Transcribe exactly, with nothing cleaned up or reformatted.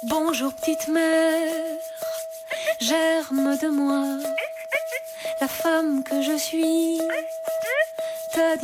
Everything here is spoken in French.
Bonjour petite mère, germe de moi, la femme que je suis, t'a dit